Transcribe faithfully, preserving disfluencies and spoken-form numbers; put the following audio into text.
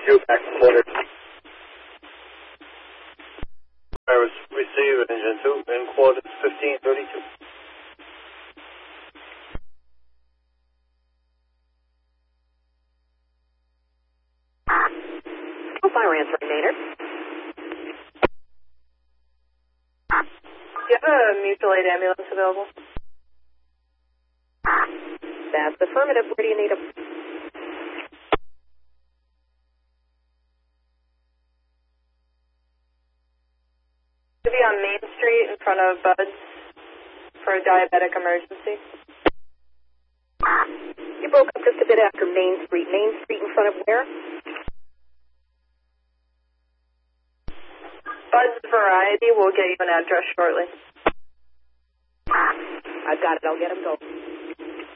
two, back quarter. Service receive engine two, in quarters fifteen thirty-two. Fire answer, Maynard. Do you have a mutual aid ambulance available? That's affirmative. Where do you need them? To be on Main Street in front of Bud's for a diabetic emergency. You broke up just a bit after Main Street. Main Street in front of where? Bud's Variety will get you an address shortly. I've got it. I'll get him going.